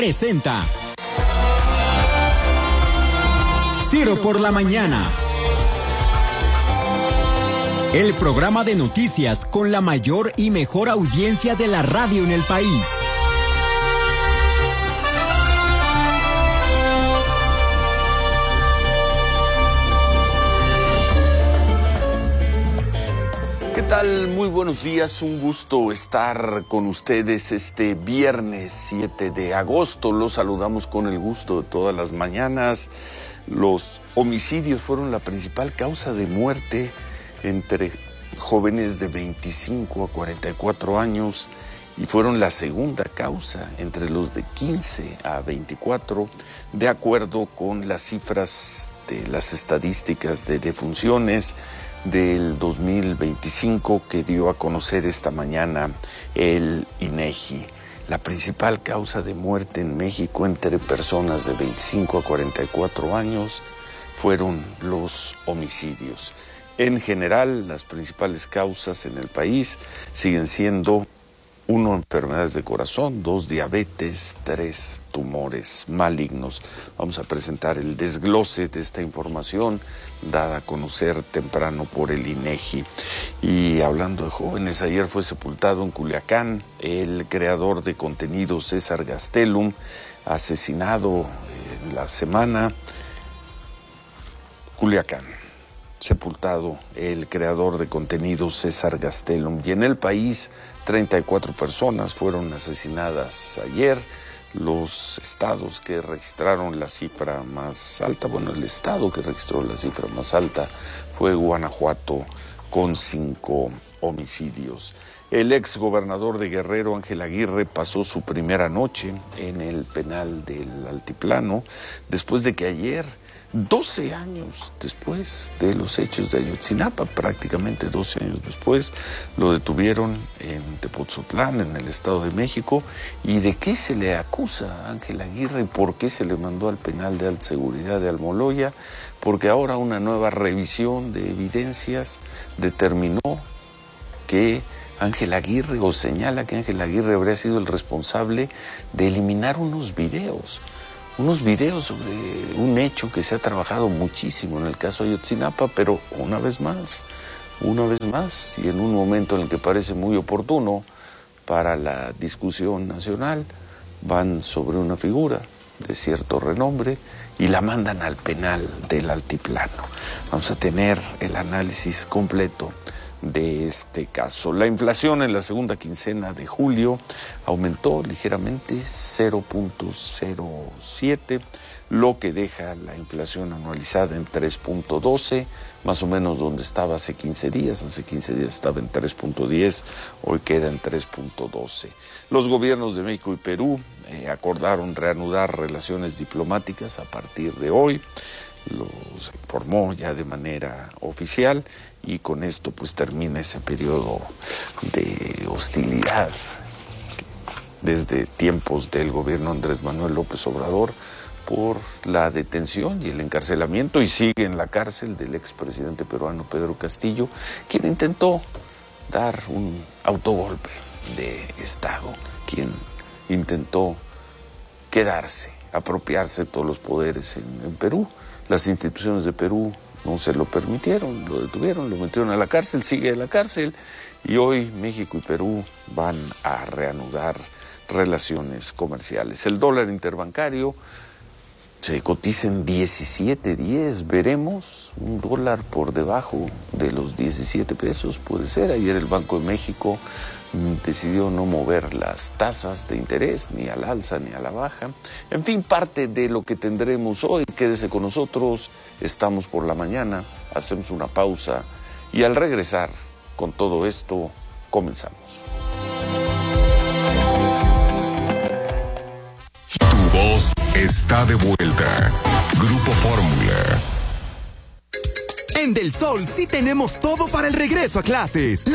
presenta Ciro por la Mañana, el programa de noticias con la mayor y mejor audiencia de la radio en el país. ¿Qué tal? Muy buenos días, un gusto estar con ustedes este viernes 7 de agosto. Los saludamos con el gusto de todas las mañanas. Los homicidios fueron la principal causa de muerte entre jóvenes de 25 a 44 años y fueron la segunda causa entre los de 15 a 24, de acuerdo con las cifras de las estadísticas de defunciones del 2025 que dio a conocer esta mañana el INEGI. La principal causa de muerte en México entre personas de 25 a 44 años fueron los homicidios. En general, las principales causas en el país siguen siendo 1, enfermedades de corazón, 2, diabetes, 3, tumores malignos. Vamos a presentar el desglose de esta información dada a conocer temprano por el INEGI. Y hablando de jóvenes, ayer fue sepultado en Culiacán el creador de contenido César Gastelum, asesinado en la semana. Culiacán. Sepultado el creador de contenido César Gastelum. Y en el país 34 personas fueron asesinadas ayer. Los estados que registraron la cifra más alta, el estado que registró la cifra más alta fue Guanajuato, con 5 homicidios. El ex gobernador de Guerrero, Ángel Aguirre, pasó su primera noche en el penal del Altiplano, después de que ayer, 12 años después de los hechos de Ayotzinapa, prácticamente 12 años después, lo detuvieron en Tepotzotlán, en el Estado de México. ¿Y de qué se le acusa a Ángel Aguirre? ¿Por qué se le mandó al penal de alta seguridad de Almoloya? Porque ahora una nueva revisión de evidencias determinó que Ángel Aguirre, o señala que Ángel Aguirre habría sido el responsable de eliminar unos videos sobre un hecho que se ha trabajado muchísimo en el caso de Ayotzinapa, pero una vez más, y en un momento en el que parece muy oportuno para la discusión nacional, van sobre una figura de cierto renombre y la mandan al penal del Altiplano. Vamos a tener el análisis completo de este caso. La inflación en la segunda quincena de julio aumentó ligeramente 0.07, lo que deja la inflación anualizada en 3.12, más o menos donde estaba hace 15 días. Hace 15 días estaba en 3.10, hoy queda en 3.12. Los gobiernos de México y Perú acordaron reanudar relaciones diplomáticas a partir de hoy. Se informó ya de manera oficial y con esto pues termina ese periodo de hostilidad desde tiempos del gobierno Andrés Manuel López Obrador por la detención y el encarcelamiento, y sigue en la cárcel, del expresidente peruano Pedro Castillo, quien intentó dar un autogolpe de Estado, quien intentó quedarse, apropiarse de todos los poderes en Perú. Las instituciones de Perú no se lo permitieron, lo detuvieron, lo metieron a la cárcel, sigue en la cárcel, y hoy México y Perú van a reanudar relaciones comerciales. El dólar interbancario se cotiza en 17.10, veremos un dólar por debajo de los 17 pesos, puede ser. Ayer el Banco de México decidió no mover las tasas de interés, ni al alza ni a la baja. En fin, parte de lo que tendremos hoy. Quédese con nosotros, estamos por la mañana, hacemos una pausa y al regresar con todo esto, comenzamos. Tu voz está de vuelta. Grupo Fórmula. En Del Sol sí tenemos todo para el regreso a clases.